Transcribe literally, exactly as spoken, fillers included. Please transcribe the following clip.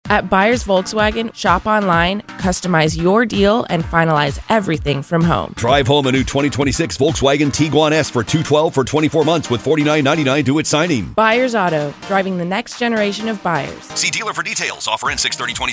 At Buyers Volkswagen, shop online, customize your deal, and finalize everything from home. Drive home a new twenty twenty-six Volkswagen Tiguan S for two hundred twelve dollars for twenty-four months with forty-nine ninety-nine due at signing. Buyers Auto, driving the next generation of buyers. See dealer for details. Offer in six thirty twenty.